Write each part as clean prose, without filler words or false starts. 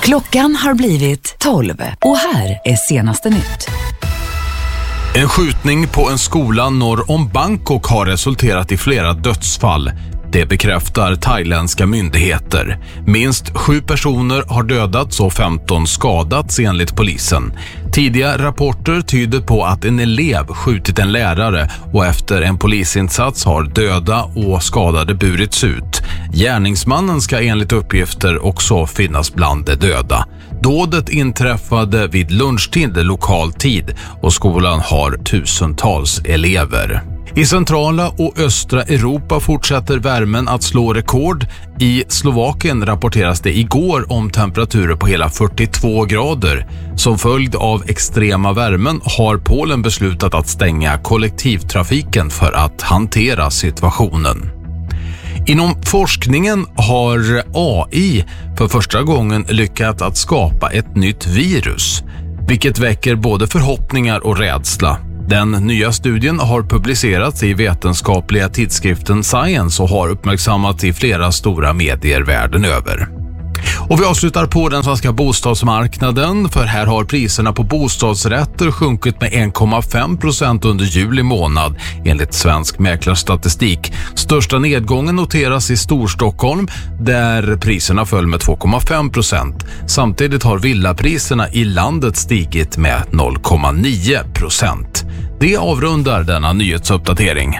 Klockan har blivit 12 och här är senaste nytt. En skjutning på en skola norr om Bangkok har resulterat i flera dödsfall. Det bekräftar thailändska myndigheter. Minst 7 personer har dödats och 15 skadats enligt polisen. Tidiga rapporter tyder på att en elev skjutit en lärare och efter en polisinsats har döda och skadade burits ut. Gärningsmannen ska enligt uppgifter också finnas bland de döda. Dådet inträffade vid lunchtid lokal tid och skolan har tusentals elever. I centrala och östra Europa fortsätter värmen att slå rekord. I Slovakien rapporteras det igår om temperaturer på hela 42 grader. Som följd av extrema värmen har Polen beslutat att stänga kollektivtrafiken för att hantera situationen. Inom forskningen har AI för första gången lyckats att skapa ett nytt virus, vilket väcker både förhoppningar och rädsla. Den nya studien har publicerats i vetenskapliga tidskriften Science och har uppmärksammats i flera stora medier världen över. Och vi avslutar på den svenska bostadsmarknaden, för här har priserna på bostadsrätter sjunkit med 1,5% under juli månad enligt svensk mäklarstatistik. Största nedgången noteras i Storstockholm där priserna föll med 2,5%. Samtidigt har villapriserna i landet stigit med 0,9%. Det avrundar denna nyhetsuppdatering.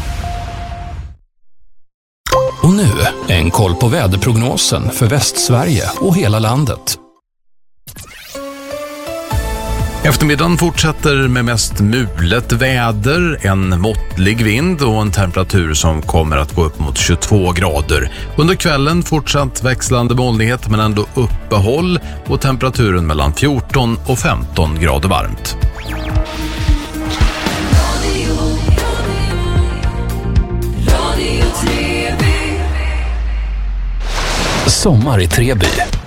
Och nu en koll på väderprognosen för Västsverige och hela landet. Eftermiddagen fortsätter med mest mulet väder, en måttlig vind och en temperatur som kommer att gå upp mot 22 grader. Under kvällen fortsatt växlande molnighet men ändå uppehåll och temperaturen mellan 14 och 15 grader varmt. Sommar i Treby.